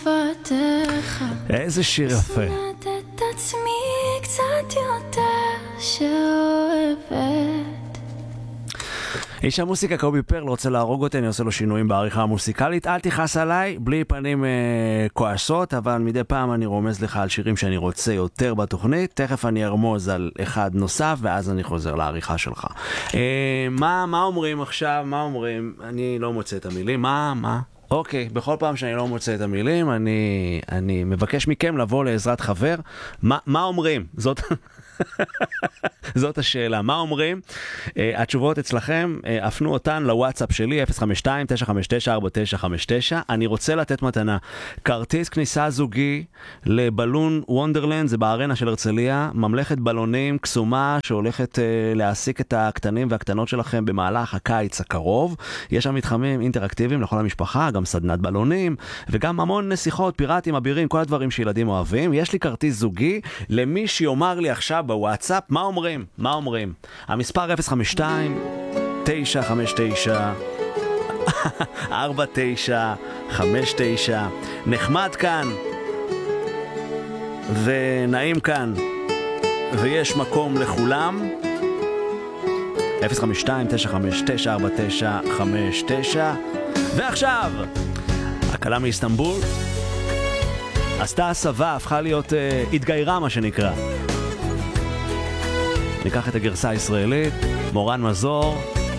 איזה שיר יפה. שונאת את עצמי קצת יותר שאוהבת. איש המוסיקה קובי פרל רוצה להרוג אותי, אני עושה לו שינויים בעריכה המוסיקלית. אל תכעס עליי, בלי פנים כועסות, אבל מדי פעם אני רומז לך על שירים שאני רוצה יותר בתוכנית. תכף אני ארמוז על אחד נוסף, ואז אני חוזר לעריכה שלך. מה אומרים עכשיו? מה אומרים? אני לא מוצא את המילים. מה? אוקיי, בכל פעם שאני לא מוצא את המילים, אני מבקש מכם לבוא לעזרת חבר. מה אומרים? זאת השאלה. מה אומרים? התשובות אצלכם, אפנו אותן לוואטסאפ שלי, 052-959-4959. אני רוצה לתת מתנה. כרטיס כניסה זוגי לבלון וונדרלנד, זה בארנה של הרצליה, ממלכת בלונים קסומה שהולכת להעסיק את הקטנים והקטנות שלכם במהלך הקיץ הקרוב. יש שם מתחמים אינטראקטיביים לכל המשפחה, גם סדנת בלונים, וגם המון נסיכות, פיראטים, אבירים, כל הדברים שילדים אוהבים. יש לי כרטיס זוגי למי שיאמר לי עכשיו בוואטסאפ, מה אומרים? מה אומרים? המספר 052-959-4959. נחמד כאן ונעים כאן ויש מקום לכולם. 052-959-4959. ועכשיו הקלה מאיסטנבול עשתה הסבה, הפכה להיות התגיירה מה שנקרא. ניקח את הגרסה הישראלית, מורן מזור.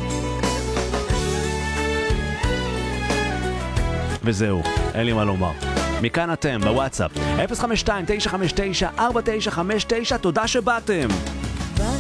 וזהו, אין לי מה לומר. מכאן אתם בוואטסאפ 052-959-4959. תודה שבאתם.